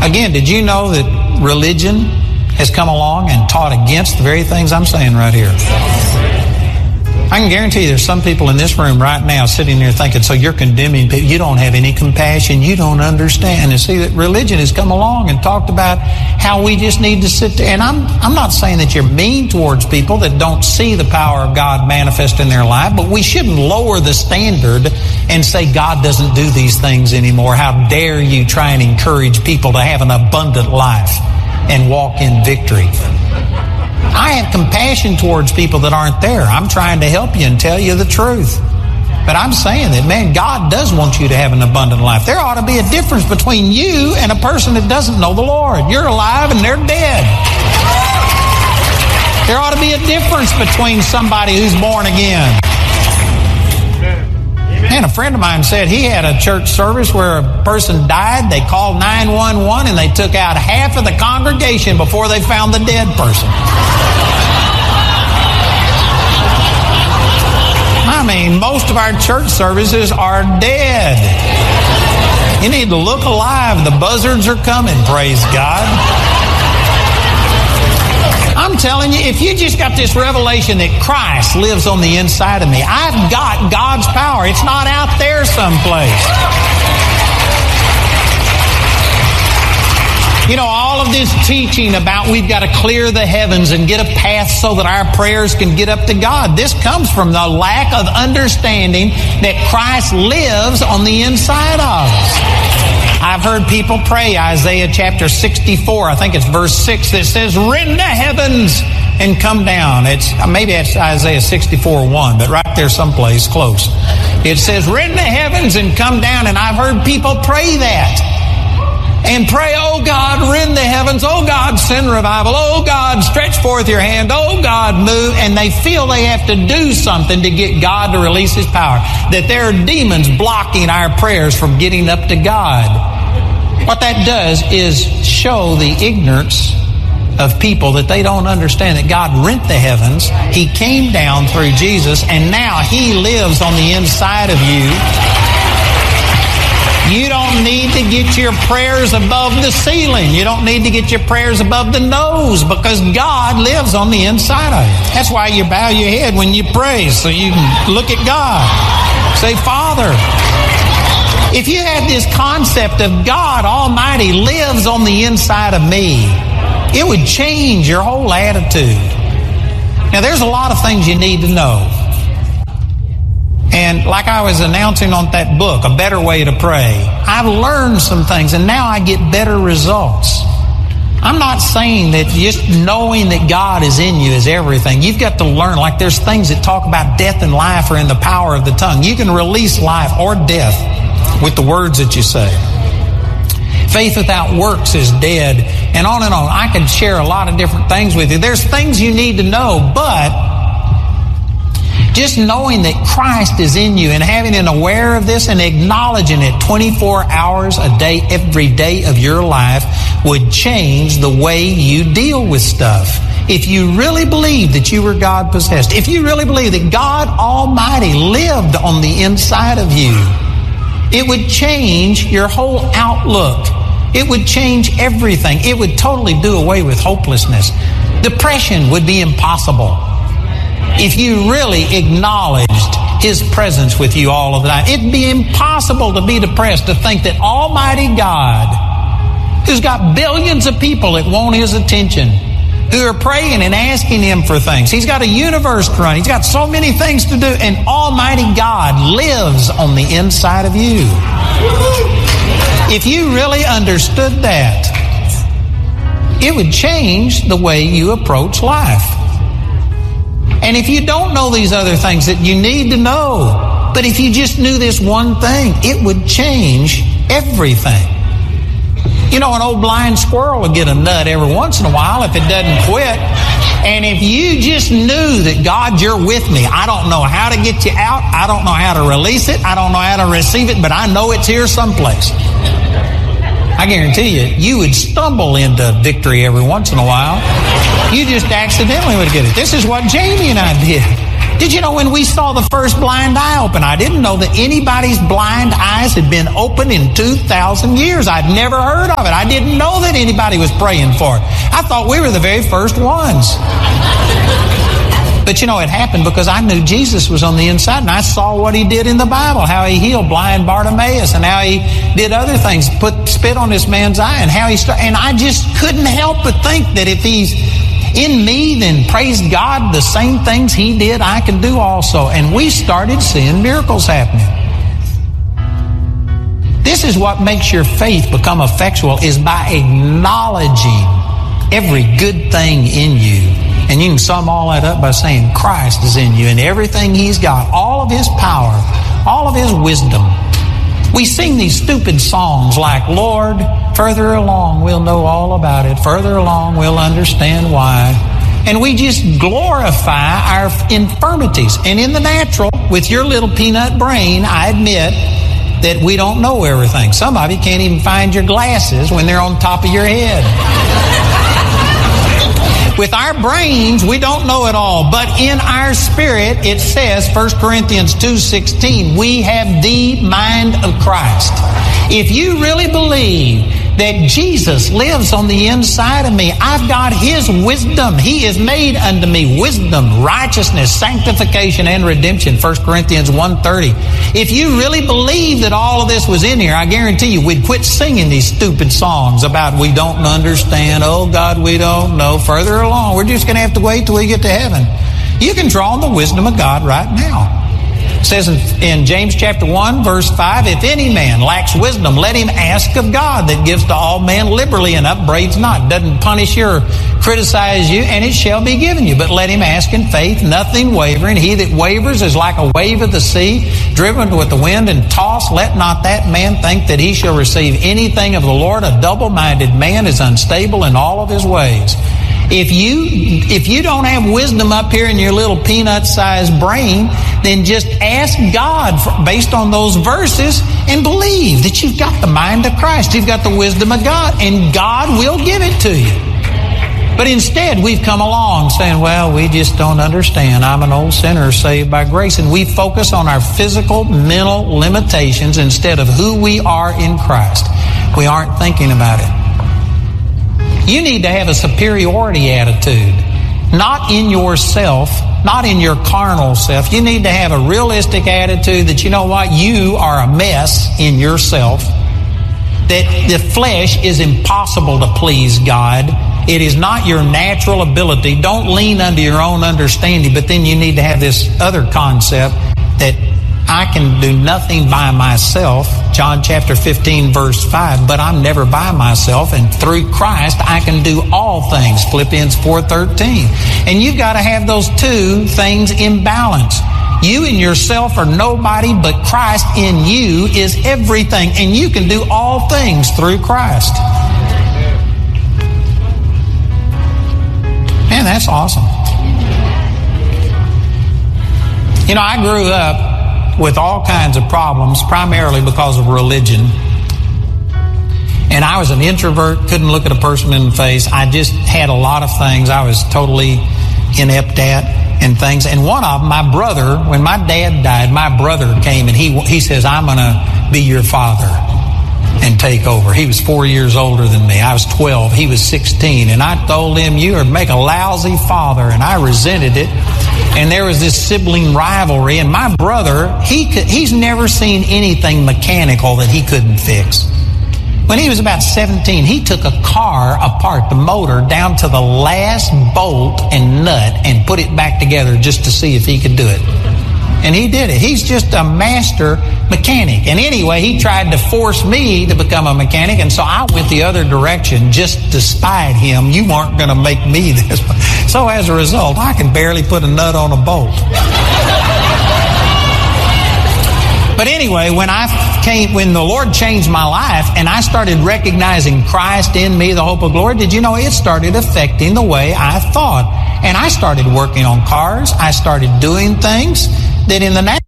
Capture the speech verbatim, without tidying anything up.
Again, did you know that religion has come along and taught against the very things I'm saying right here? I can guarantee you there's some people in this room right now sitting there thinking, so you're condemning people. You don't have any compassion. You don't understand. And see that religion has come along and talked about how we just need to sit there. And I'm, I'm not saying that you're mean towards people that don't see the power of God manifest in their life, but we shouldn't lower the standard and say God doesn't do these things anymore. How dare you try and encourage people to have an abundant life and walk in victory. I have compassion towards people that aren't there. I'm trying to help you and tell you the truth. But I'm saying that, man, God does want you to have an abundant life. There ought to be a difference between you and a person that doesn't know the Lord. You're alive and they're dead. There ought to be a difference between somebody who's born again. Man, a friend of mine said he had a church service where a person died. They called nine one one and they took out half of the congregation before they found the dead person. I mean, most of our church services are dead. You need to look alive. The buzzards are coming, praise God. I'm telling you, if you just got this revelation that Christ lives on the inside of me, I've got God's power. It's not out there someplace. You know, all of this teaching about we've got to clear the heavens and get a path so that our prayers can get up to God, this comes from the lack of understanding that Christ lives on the inside of us. I've heard people pray Isaiah chapter sixty-four, I think it's verse six, that says, rend the heavens and come down. It's maybe it's Isaiah sixty-four one, but right there someplace close. It says, rend the heavens and come down. And I've heard people pray that. And pray, oh God, rend the heavens. Oh God, send revival. Oh God, stretch forth your hand. Oh God, move. And they feel they have to do something to get God to release His power. That there are demons blocking our prayers from getting up to God. What that does is show the ignorance of people that they don't understand that God rent the heavens. He came down through Jesus, and now He lives on the inside of you. You don't need to get your prayers above the ceiling. You don't need to get your prayers above the nose, because God lives on the inside of you. That's why you bow your head when you pray, so you can look at God. Say, Father. If you had this concept of God Almighty lives on the inside of me, it would change your whole attitude. Now, there's a lot of things you need to know. And like I was announcing on that book, A Better Way to Pray, I've learned some things, and now I get better results. I'm not saying that just knowing that God is in you is everything. You've got to learn. Like there's things that talk about death and life are in the power of the tongue. You can release life or death with the words that you say. Faith without works is dead, and on and on. I could share a lot of different things with you. There's things you need to know, but just knowing that Christ is in you and having an aware of this and acknowledging it twenty-four hours a day, every day of your life, would change the way you deal with stuff. If you really believe that you were God possessed, if you really believe that God Almighty lived on the inside of you, it would change your whole outlook. It would change everything. It would totally do away with hopelessness. Depression would be impossible if you really acknowledged His presence with you all of the time. It'd be impossible to be depressed, to think that Almighty God, who's got billions of people that want His attention, who are praying and asking Him for things. He's got a universe to run. He's got so many things to do. And Almighty God lives on the inside of you. If you really understood that, it would change the way you approach life. And if you don't know these other things that you need to know, but if you just knew this one thing, it would change everything. You know, an old blind squirrel will get a nut every once in a while if it doesn't quit. And if you just knew that, God, you're with me. I don't know how to get you out. I don't know how to release it. I don't know how to receive it, but I know it's here someplace. I guarantee you, you would stumble into victory every once in a while. You just accidentally would get it. This is what Jamie and I did. Did you know when we saw the first blind eye open, I didn't know that anybody's blind eyes had been open in two thousand years. I'd never heard of it. I didn't know that anybody was praying for it. I thought we were the very first ones. But you know, it happened because I knew Jesus was on the inside, and I saw what he did in the Bible, how he healed blind Bartimaeus, and how he did other things, put spit on this man's eye, and how he started. And I just couldn't help but think that if he's in me, then praise God, the same things he did, I can do also. And we started seeing miracles happening. This is what makes your faith become effectual, is by acknowledging every good thing in you. And you can sum all that up by saying Christ is in you and everything he's got, all of his power, all of his wisdom. We sing these stupid songs like, Lord, further along we'll know all about it. Further along we'll understand why. And we just glorify our infirmities. And in the natural, with your little peanut brain, I admit that we don't know everything. Some of you can't even find your glasses when they're on top of your head. With our brains, we don't know it all. But in our spirit, it says, First Corinthians two sixteen, we have the mind of Christ. If you really believe that Jesus lives on the inside of me, I've got his wisdom. He is made unto me wisdom, righteousness, sanctification, and redemption. First Corinthians one thirty. If you really believe that all of this was in here, I guarantee you we'd quit singing these stupid songs about we don't understand, oh God, we don't know. Further along, we're just going to have to wait till we get to heaven. You can draw on the wisdom of God right now. It says in, in James chapter one, verse five, if any man lacks wisdom, let him ask of God that gives to all men liberally and upbraids not, doesn't punish you or criticize you, and it shall be given you. But let him ask in faith, nothing wavering. He that wavers is like a wave of the sea, driven with the wind and tossed. Let not that man think that he shall receive anything of the Lord. A double-minded man is unstable in all of his ways. If you if you don't have wisdom up here in your little peanut-sized brain, then just ask God for, based on those verses, and believe that you've got the mind of Christ. You've got the wisdom of God, and God will give it to you. But instead, we've come along saying, well, we just don't understand. I'm an old sinner saved by grace. And we focus on our physical, mental limitations instead of who we are in Christ. We aren't thinking about it. You need to have a superiority attitude, not in yourself, not in your carnal self. You need to have a realistic attitude that, you know what, you are a mess in yourself, that the flesh is impossible to please God. It is not your natural ability. Don't lean unto your own understanding, but then you need to have this other concept that I can do nothing by myself, John chapter fifteen, verse five, but I'm never by myself, and through Christ I can do all things, Philippians four thirteen. And you've got to have those two things in balance. You and yourself are nobody, but Christ in you is everything, and you can do all things through Christ. Man, that's awesome. You know, I grew up with all kinds of problems, primarily because of religion. And I was an introvert, couldn't look at a person in the face. I just had a lot of things I was totally inept at and things. And one of them, my brother, when my dad died, my brother came and he he says, I'm going to be your father and take over. He was four years older than me. I was twelve. He was sixteen. And I told him, you would make a lousy father. And I resented it. And there was this sibling rivalry. And my brother, he could, he's never seen anything mechanical that he couldn't fix. When he was about seventeen, he took a car apart, the motor, down to the last bolt and nut and put it back together just to see if he could do it. And he did it. He's just a master mechanic. And anyway, he tried to force me to become a mechanic, and so I went the other direction just to spite him. You weren't going to make me this. So as a result, I can barely put a nut on a bolt. But anyway, when I came, when the Lord changed my life and I started recognizing Christ in me, the hope of glory, did you know it started affecting the way I thought? And I started working on cars. I started doing things that in the natural